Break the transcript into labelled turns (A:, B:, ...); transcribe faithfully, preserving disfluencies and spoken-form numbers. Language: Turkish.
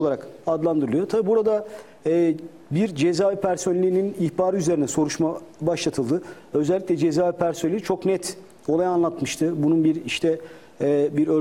A: olarak adlandırılıyor. Tabi burada e, bir cezaevi personelinin ihbarı üzerine soruşturma başlatıldı. Özellikle cezaevi personeli çok net olayı anlatmıştı. Bunun bir işte e, bir